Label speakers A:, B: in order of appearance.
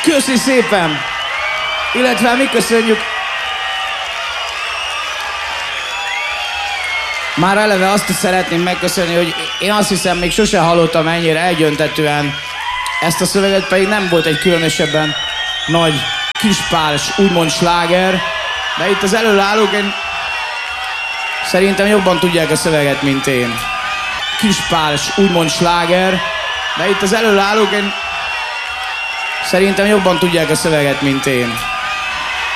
A: Köszi szépen! Illetve mi köszönjük. Már eleve azt is szeretném megköszönni, hogy én azt hiszem, még sosem hallottam ennyire egyöntetően ezt a szöveget, pedig nem volt egy különösebben nagy kispárs, úgymond sláger, de itt az előállók szerintem jobban tudják a szöveget, mint én. Kispárs, úgymond sláger, de itt az előállók szerintem jobban tudják a szöveget, mint én.